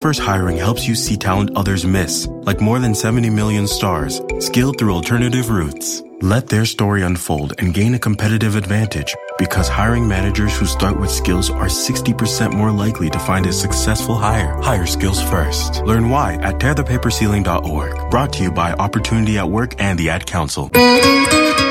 First Hiring helps you see talent others miss, like more than 70 million stars, skilled through alternative routes. Let their story unfold and gain a competitive advantage because hiring managers who start with skills are 60% more likely to find a successful hire. Hire skills first. Learn why at tearthepaperceiling.org. Brought to you by Opportunity at Work and the Ad Council.